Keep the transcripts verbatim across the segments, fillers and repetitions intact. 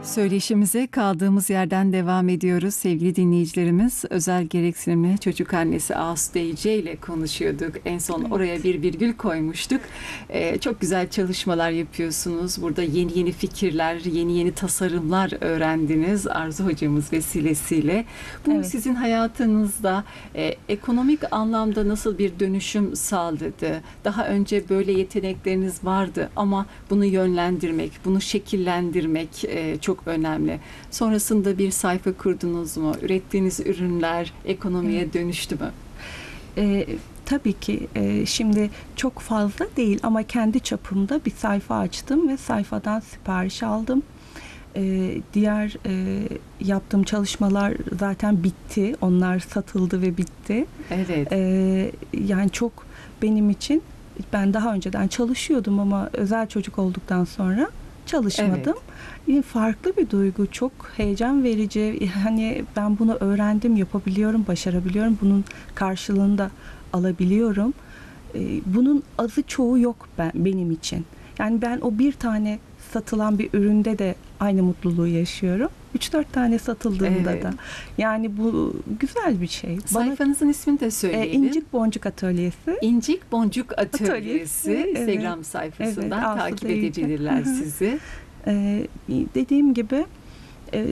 Söyleşimize kaldığımız yerden devam ediyoruz sevgili dinleyicilerimiz. Özel gereksinimli çocuk annesi Asude İce ile konuşuyorduk. En son Evet. oraya bir virgül koymuştuk. Ee, çok güzel çalışmalar yapıyorsunuz. Burada yeni yeni fikirler, yeni yeni tasarımlar öğrendiniz Arzu hocamız vesilesiyle. Bu Evet. sizin hayatınızda e, ekonomik anlamda nasıl bir dönüşüm sağladı? Daha önce böyle yetenekleriniz vardı ama bunu yönlendirmek, bunu şekillendirmek e, çok önemli. Sonrasında bir sayfa kurdunuz mu? Ürettiğiniz ürünler ekonomiye Evet. dönüştü mü? Ee, tabii ki e, şimdi çok fazla değil ama kendi çapımda bir sayfa açtım ve sayfadan sipariş aldım. Ee, diğer e, yaptığım çalışmalar zaten bitti. Onlar satıldı ve bitti. Evet. Ee, yani çok benim için, ben daha önceden çalışıyordum ama özel çocuk olduktan sonra çalışmadım. Yine farklı bir duygu, çok heyecan verici. Hani ben bunu öğrendim, yapabiliyorum, başarabiliyorum. Bunun karşılığını da alabiliyorum. Ee, bunun azı çoğu yok ben benim için. Yani ben o bir tane satılan bir üründe de aynı mutluluğu yaşıyorum. üç dört tane satıldığında Evet. da. Yani bu güzel bir şey. Sayfanızın ismini de Bana, e, söyleyelim. İncik Boncuk Atölyesi. İncik Boncuk Atölyesi, Atölyesi, Instagram evet. sayfasından Evet, takip Asude İce. edebilirler Hı hı. sizi. Ee, dediğim gibi e,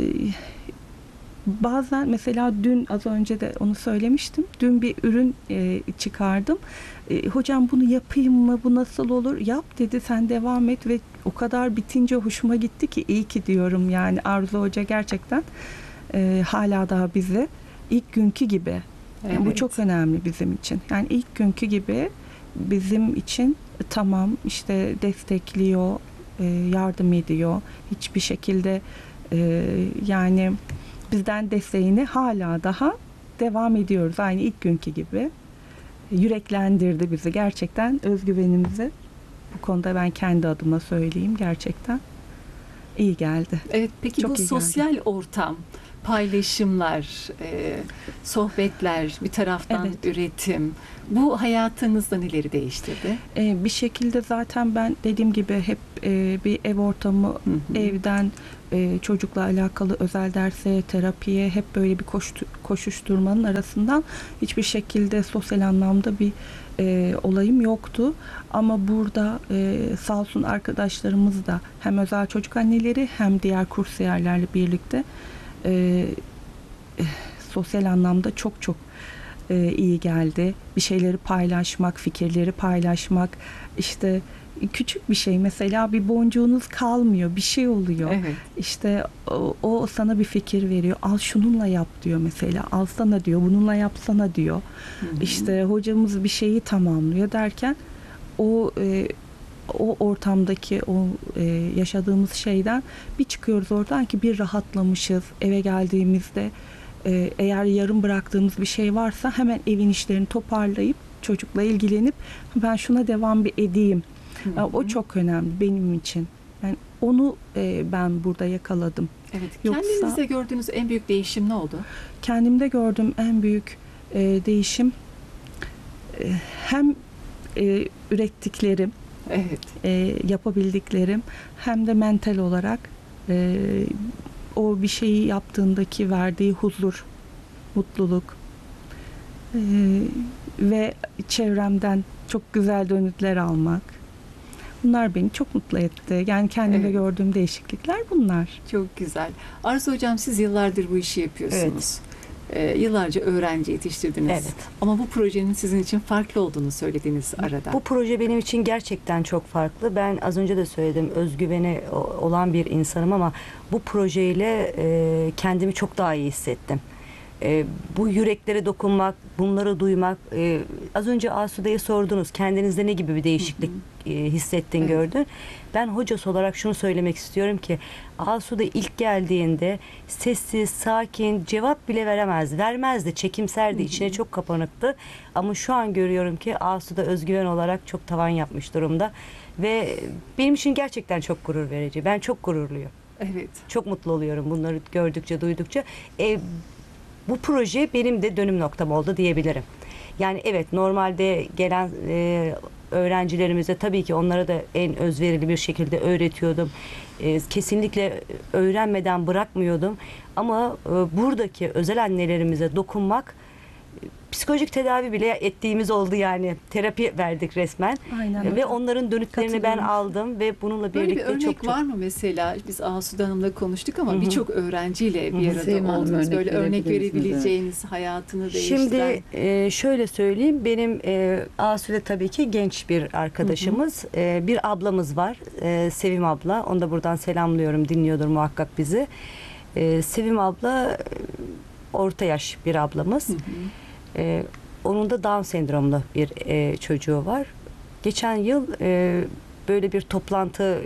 bazen mesela dün, az önce de onu söylemiştim. Dün bir ürün e, çıkardım. E, hocam bunu yapayım mı? Bu nasıl olur? Yap dedi, sen devam et ve o kadar bitince hoşuma gitti ki iyi ki diyorum. Yani Arzu Hoca gerçekten e, hala daha bize ilk günkü gibi. Yani bu Evet. çok önemli bizim için. Yani ilk günkü gibi bizim için tamam, işte destekliyor, e, yardım ediyor. Hiçbir şekilde e, yani bizden desteğini hala daha devam ediyoruz. Aynı ilk günkü gibi. Yüreklendirdi bizi. Gerçekten özgüvenimizi, bu konuda ben kendi adıma söyleyeyim, gerçekten iyi geldi. Evet, peki Çok bu iyi sosyal ortam, paylaşımlar, e, sohbetler, bir taraftan Evet. üretim, bu hayatınızda neleri değiştirdi? Ee, bir şekilde zaten ben dediğim gibi hep e, bir ev ortamı, Hı hı. evden e, çocukla alakalı özel derse, terapiye, hep böyle bir koştu, koşuşturmanın arasından hiçbir şekilde sosyal anlamda bir e, olayım yoktu. Ama burada e, sağ olsun arkadaşlarımız da, hem özel çocuk anneleri hem diğer kursiyerlerle birlikte e, e, sosyal anlamda çok çok e, iyi geldi. Bir şeyleri paylaşmak, fikirleri paylaşmak, işte küçük bir şey, mesela bir boncuğunuz kalmıyor, bir şey oluyor. Evet. İşte o, o sana bir fikir veriyor. Al şununla yap diyor mesela. Alsana diyor, bununla yapsana diyor. Hı hı. İşte hocamız bir şeyi tamamlıyor derken o e, o ortamdaki o e, yaşadığımız şeyden bir çıkıyoruz oradan ki bir rahatlamışız. Eve geldiğimizde e, eğer yarım bıraktığımız bir şey varsa hemen evin işlerini toparlayıp çocukla ilgilenip ben şuna devam bir edeyim. Hı hı. Yani o çok önemli benim için. Yani onu e, ben burada yakaladım. Evet. Yoksa- Kendinizde gördüğünüz en büyük değişim ne oldu? Kendimde gördüğüm en büyük e, değişim e, hem e, ürettiklerim, Evet. e, yapabildiklerim, hem de mental olarak e, o bir şeyi yaptığındaki verdiği huzur, mutluluk e, ve çevremden çok güzel dönütler almak. Bunlar beni çok mutlu etti. Yani kendimde Evet. gördüğüm değişiklikler bunlar. Çok güzel. Arzu hocam, siz yıllardır bu işi yapıyorsunuz. Ee, yıllarca öğrenci yetiştirdiniz. Evet. Ama bu projenin sizin için farklı olduğunu söylediniz arada. Bu proje benim için gerçekten çok farklı. Ben az önce de söyledim, özgüveni o- olan bir insanım ama bu projeyle e, kendimi çok daha iyi hissettim. E, bu yüreklere dokunmak, bunları duymak, e, az önce Asude'ye sordunuz, kendinizde ne gibi bir değişiklik e, hissettin, Evet. gördün. Ben hocası olarak şunu söylemek istiyorum ki Asude ilk geldiğinde sessiz, sakin, cevap bile veremezdi. Vermezdi, çekimserdi, içine çok kapanıktı. Ama şu an görüyorum ki Asude özgüven olarak çok tavan yapmış durumda. Ve benim için gerçekten çok gurur verici. Ben çok gururluyum. Evet. Çok mutlu oluyorum bunları gördükçe, duydukça. E, bu proje benim de dönüm noktam oldu diyebilirim. Yani evet, normalde gelen e, öğrencilerimize tabii ki onlara da en özverili bir şekilde öğretiyordum. E, kesinlikle öğrenmeden bırakmıyordum. Ama e, buradaki özel annelerimize dokunmak, psikolojik tedavi bile ettiğimiz oldu yani. Terapi verdik resmen. Aynen. Ve onların dönütlerini ben Katılıyorum. aldım ve bununla Böyle bir birlikte örnek çok çok... var mı mesela? Biz Asude Hanım'la konuştuk ama Hı hı. birçok öğrenciyle bir Hı hı. arada Sevim Hanım oldunuz. örnek Böyle örnek verebilir misiniz? verebileceğiniz, hayatını değiştiren. Şimdi e, şöyle söyleyeyim, benim e, Asude tabii ki genç bir arkadaşımız, E, bir ablamız var, e, Sevim abla. Onu da buradan selamlıyorum, dinliyordur muhakkak bizi. E, Sevim abla e, orta yaş bir ablamız. Hı hı. E, onun da Down sendromlu bir e, çocuğu var. Geçen yıl e, böyle bir toplantı e,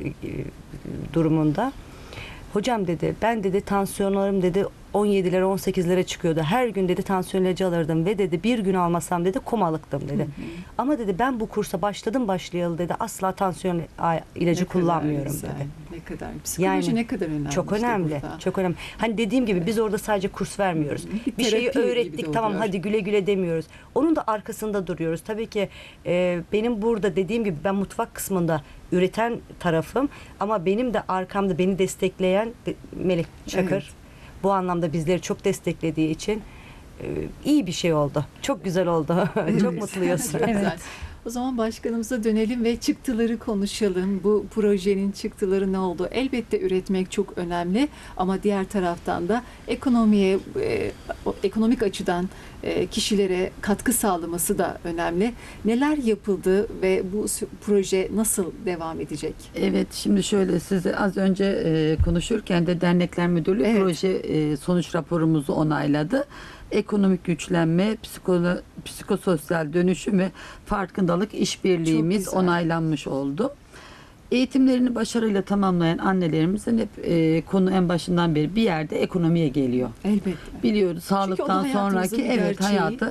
durumunda hocam dedi, ben dedi tansiyonlarım dedi on yedilere on sekizlere çıkıyordu. Her gün dedi tansiyon ilacı alırdım ve dedi bir gün almasam dedi komalıktım dedi. Hı hı. Ama dedi ben bu kursa başladım başlayalı dedi asla tansiyon ilacı Ne kadar kullanmıyorum güzel, dedi. Ne kadar psikoloji Yani ne kadar önemli. Çok işte önemli. burada. Çok önemli. Hani dediğim gibi biz orada sadece kurs vermiyoruz. Bir Bir şeyi terapi gibi de öğrettik tamam oluyor. hadi güle güle demiyoruz. Onun da arkasında duruyoruz. Tabii ki e, benim burada dediğim gibi ben mutfak kısmında üreten tarafım ama benim de arkamda beni destekleyen Melek Çakır. Evet. Bu anlamda bizleri çok desteklediği için e, iyi bir şey oldu. Çok güzel oldu. Çok Evet. mutluyuz. Çok güzel. Evet. O zaman başkanımıza dönelim ve çıktıları konuşalım. Bu projenin çıktıları ne oldu? Elbette üretmek çok önemli ama diğer taraftan da ekonomiye, e, o ekonomik açıdan e, kişilere katkı sağlaması da önemli. Neler yapıldı ve bu sü- proje nasıl devam edecek? Evet, şimdi şöyle size az önce e, konuşurken de Dernekler Müdürlüğü Evet. proje e, sonuç raporumuzu onayladı. Ekonomik güçlenme, psikolo, psikososyal dönüşüm ve farkındalık Çok işbirliğimiz güzel. onaylanmış oldu. Eğitimlerini başarıyla tamamlayan annelerimizin hep e, konu en başından beri bir yerde ekonomiye geliyor. Elbette. Biliyoruz sağlıktan hayatımızın sonraki bir evet gerçeği. hayatı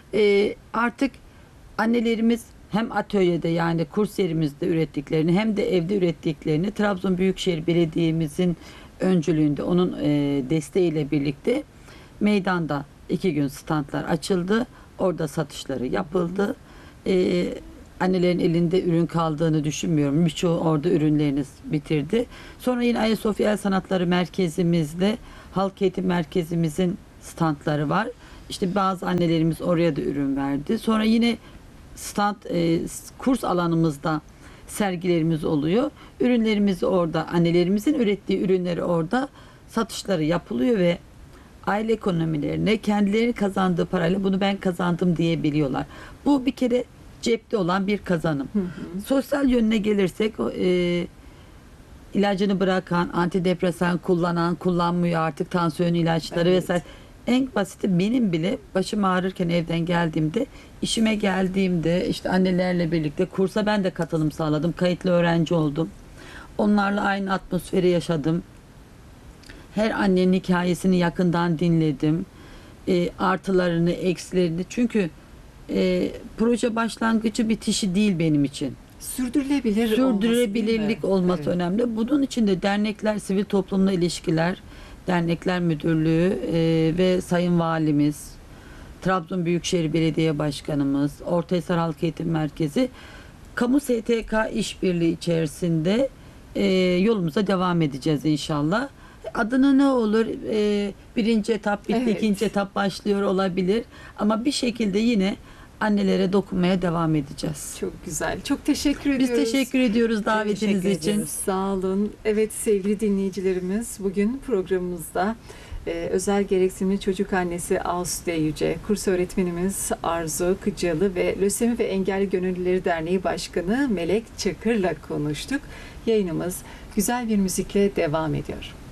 e, artık annelerimiz hem atölyede yani kurs yerimizde ürettiklerini hem de evde ürettiklerini Trabzon Büyükşehir Belediye'mizin öncülüğünde onun e, desteğiyle birlikte meydanda iki gün standlar açıldı. Orada satışları yapıldı. E, annelerin elinde ürün kaldığını düşünmüyorum. Birçoğu orada ürünlerini bitirdi. Sonra yine Ayasofya El Sanatları Merkezimizde Halk Eğitim Merkezimizin standları var. İşte bazı annelerimiz oraya da ürün verdi. Sonra yine stand e, kurs alanımızda sergilerimiz oluyor. Ürünlerimiz orada, annelerimizin ürettiği ürünleri orada satışları yapılıyor ve aile ekonomilerine kendileri kazandığı parayla bunu ben kazandım diyebiliyorlar. Bu bir kere cepte olan bir kazanım. Hı hı. Sosyal yönüne gelirsek o, e, ilacını bırakan, antidepresan kullanan, kullanmıyor artık tansiyon ilaçları Evet. vesaire. En basiti benim bile başım ağrırken evden geldiğimde, işime geldiğimde işte annelerle birlikte kursa ben de katılım sağladım. Kayıtlı öğrenci oldum. Onlarla aynı atmosferi yaşadım. Her annenin hikayesini yakından dinledim. E, artılarını, eksilerini. Çünkü e, proje başlangıcı bitişi değil benim için. Sürdürülebilir olması, değil Sürdürülebilirlik mi? olması Evet. önemli. Bunun için de dernekler, sivil toplumla ilişkiler, Dernekler Müdürlüğü e, ve Sayın Valimiz, Trabzon Büyükşehir Belediye Başkanımız, Ortahisar Halk Eğitim Merkezi, kamu S T K işbirliği içerisinde e, yolumuza devam edeceğiz inşallah. Adına ne olur? E, birinci etap bitti, Evet. ikinci etap başlıyor olabilir. Ama bir şekilde yine annelere dokunmaya devam edeceğiz. Çok güzel. Çok teşekkür Biz ediyoruz. teşekkür ediyoruz davetiniz teşekkür için. ediyoruz. Sağ olun. Evet sevgili dinleyicilerimiz, bugün programımızda e, özel gereksinimli çocuk annesi Asude Yüce, kurs öğretmenimiz Arzu Kıcalı ve Lösemi ve Engelli Gönüllüleri Derneği Başkanı Melek Çakır'la konuştuk. Yayınımız güzel bir müzikle devam ediyor.